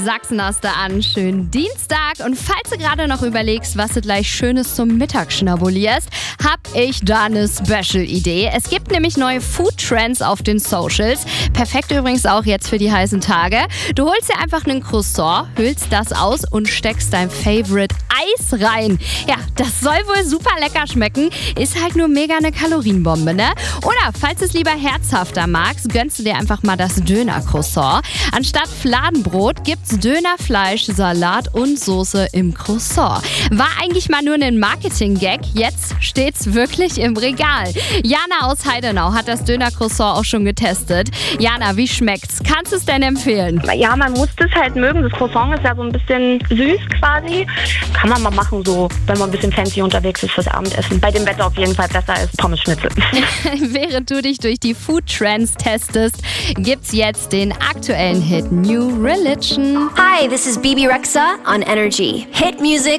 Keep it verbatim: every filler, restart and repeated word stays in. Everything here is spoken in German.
Sachsen hast du an, schönen Dienstag. Und falls du gerade noch überlegst, was du gleich Schönes zum Mittag schnabulierst, hab ich da eine Special-Idee. Es gibt nämlich neue Food-Trends auf den Socials. Perfekt übrigens auch jetzt für die heißen Tage. Du holst dir einfach einen Croissant, hüllst das aus und steckst dein Favorite Eis rein. Ja, das soll wohl super lecker schmecken, ist halt nur mega eine Kalorienbombe, ne? Oder falls du es lieber herzhafter magst, gönnst du dir einfach mal das Döner-Croissant. Anstatt Fladenbrot gibt's Dönerfleisch, Salat und Soße im Croissant. War eigentlich mal nur ein Marketing-Gag, jetzt steht's wirklich im Regal. Jana aus Heidenau hat das Döner-Croissant auch schon getestet. Jana, wie schmeckt's? Kannst du es denn empfehlen? Ja, man muss das halt mögen. Das Croissant ist ja so ein bisschen süß quasi. Kann man mal machen, so, wenn man ein bisschen fancy unterwegs ist fürs Abendessen. Bei dem Wetter auf jeden Fall besser als Pommes-Schnitzel. Während du dich durch die Food-Trends testest, gibt's jetzt den aktuellen Hit New Religion. Hi, this is Bibi Rexha on Energy. Hit music